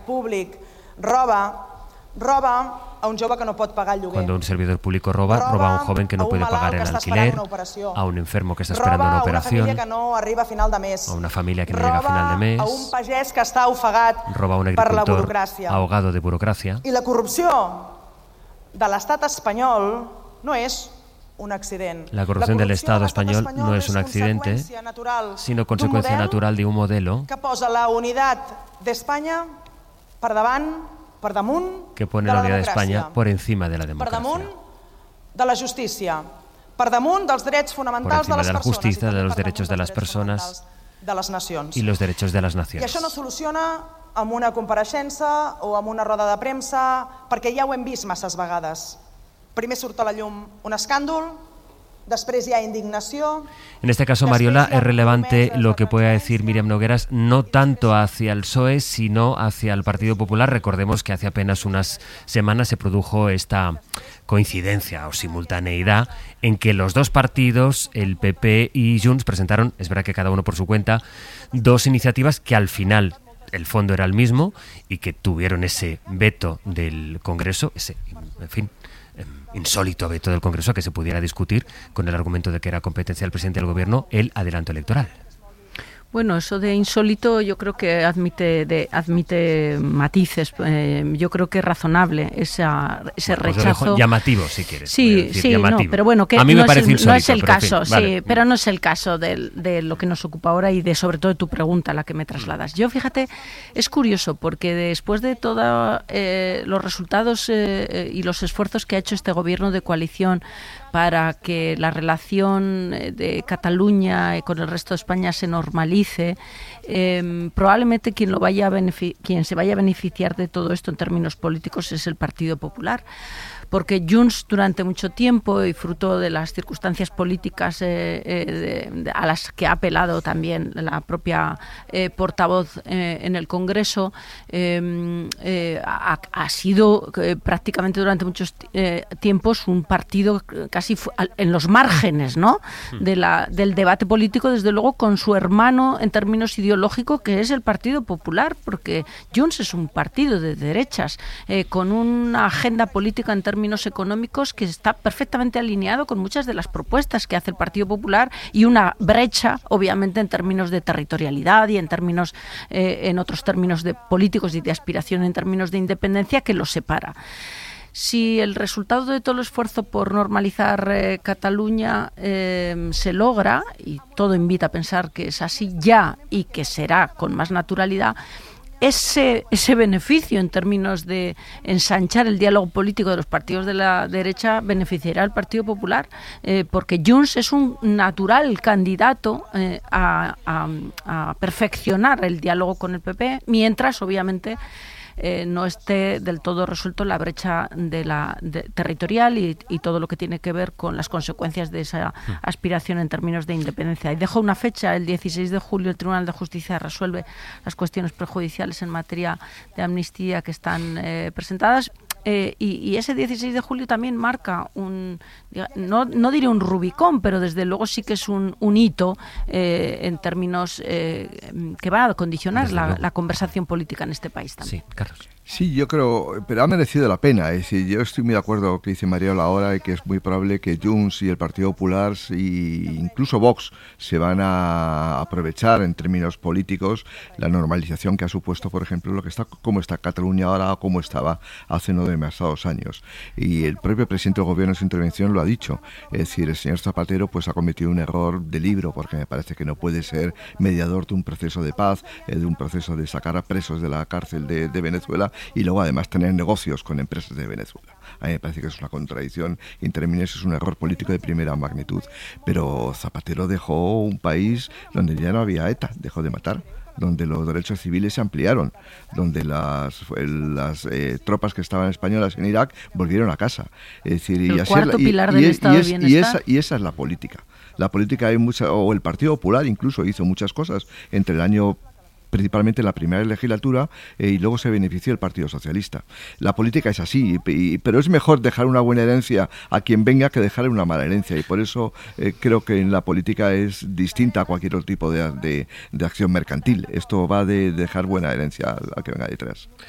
públic roba a un jove que no pot pagar el lloguer. Cuando un servidor público roba a un joven que no puede pagar el alquiler, a un enfermo que está esperando una operación, a una família que no arriba a final de mes, a una familia que no llega a final de mes, a un pagès que està ofegat roba a un per la agricultor burocràcia. ahogado de burocracia. I la corrupció de l'estat espanyol no és un accident. La corrupción del Estado español no es un accidente, sino consecuencia natural de un modelo que posa la unitat d'Espanya per davant, per damunt que pone la unidad de España por encima de la democracia, per damunt de la justícia, per damunt dels drets fonamentals de les de la persones, justicia, de los derechos de las personas de les nacions. y los derechos de las I naciones. això no soluciona amb una compareixença o amb una roda de premsa, perquè ja ho hem vist masses vegades. Primer surt a la llum un escàndol, després hi ha indignació. En este caso, Mariola, es relevante lo que pueda decir Míriam Nogueras, no tanto hacia el PSOE, sino hacia el Partido Popular. Recordemos que hace apenas unas semanas se produjo esta coincidencia o simultaneidad en que los dos partidos, el PP y Junts, presentaron, es verdad que cada uno por su cuenta, dos iniciativas que al final el fondo era el mismo y que tuvieron ese veto del Congreso, ese, en fin, insólito veto del Congreso a que se pudiera discutir con el argumento de que era competencia del presidente del Gobierno el adelanto electoral. Bueno, eso de insólito yo creo que admite matices. Yo creo que es razonable ese rechazo. Llamativo, si quieres. Sí, llamativo. No, pero bueno, que a mí me parece insólito, no es el caso, en fin, vale. sí, pero no es el caso de lo que nos ocupa ahora y sobre todo de tu pregunta, la que me trasladas. Yo, fíjate, es curioso porque después de todos los resultados y los esfuerzos que ha hecho este gobierno de coalición para que la relación de Cataluña con el resto de España se normalice, probablemente quien se vaya a beneficiar de todo esto en términos políticos es el Partido Popular, porque Junts durante mucho tiempo y fruto de las circunstancias políticas a las que ha apelado también la propia portavoz en el Congreso, ha sido prácticamente durante muchos tiempos un partido casi en los márgenes, ¿no?, del debate político, desde luego con su hermano en términos ideológicos, que es el Partido Popular, porque Junts es un partido de derechas con una agenda política en términos económicos que está perfectamente alineado con muchas de las propuestas que hace el Partido Popular, y una brecha, obviamente, en términos de territorialidad y en otros términos de políticos y de aspiración en términos de independencia, que los separa. Si el resultado de todo el esfuerzo por normalizar Cataluña se logra, y todo invita a pensar que es así ya y que será con más naturalidad, ese beneficio en términos de ensanchar el diálogo político de los partidos de la derecha beneficiará al Partido Popular, porque Junts es un natural candidato a perfeccionar el diálogo con el PP, mientras obviamente no esté del todo resuelto la brecha territorial y todo lo que tiene que ver con las consecuencias de esa aspiración en términos de independencia. Y dejo una fecha: el 16 de julio el Tribunal de Justicia resuelve las cuestiones prejudiciales en materia de amnistía que están presentadas. Y ese 16 de julio también marca no diré un Rubicón, pero desde luego sí que es un hito en términos que van a condicionar la conversación política en este país también. Sí, Carlos. Sí, yo creo, pero ha merecido la pena. Es decir, yo estoy muy de acuerdo con lo que dice Mariola ahora, y que es muy probable que Junts y el Partido Popular, y incluso Vox, se van a aprovechar en términos políticos la normalización que ha supuesto, por ejemplo, cómo está Cataluña ahora o cómo estaba hace no demasiados años. Y el propio presidente del gobierno en su intervención lo ha dicho. Es decir, el señor Zapatero pues ha cometido un error de libro, porque me parece que no puede ser mediador de un proceso de paz, de un proceso de sacar a presos de la cárcel de Venezuela, y luego además tener negocios con empresas de Venezuela. A mí me parece que es una contradicción y en términos es un error político de primera magnitud. Pero Zapatero dejó un país donde ya no había ETA, dejó de matar, donde los derechos civiles se ampliaron, donde las tropas que estaban españolas en Irak volvieron a casa. Es decir, el cuarto pilar del Estado de Bienestar. Y esa es la política. La política hay o el Partido Popular incluso hizo muchas cosas entre el año, principalmente en la primera legislatura, y luego se benefició el Partido Socialista. La política es así, pero es mejor dejar una buena herencia a quien venga que dejarle una mala herencia, y por eso creo que en la política es distinta a cualquier otro tipo de acción mercantil. Esto va de dejar buena herencia al que venga detrás.